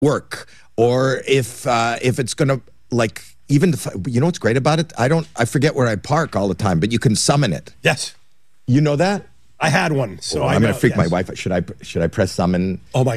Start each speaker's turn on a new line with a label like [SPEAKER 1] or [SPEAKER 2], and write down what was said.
[SPEAKER 1] work, or if it's going to, like, even you know what's great about it? I forget where I park all the time, but you can summon it.
[SPEAKER 2] Yes.
[SPEAKER 1] You know that?
[SPEAKER 2] I had one. So
[SPEAKER 1] I'm going to freak my wife. Should I press summon?
[SPEAKER 2] Oh my